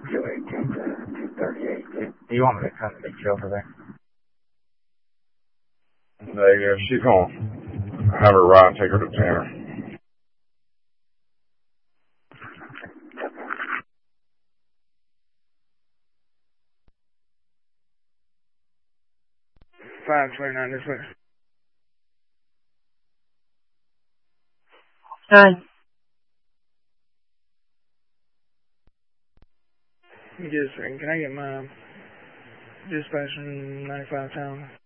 218 to 238. You want me to come meet you over there? Negative. She's going to have her ride and take her to Tanner. $529 this way. Hi. Just a second. Can I get my dispatch from 95 town?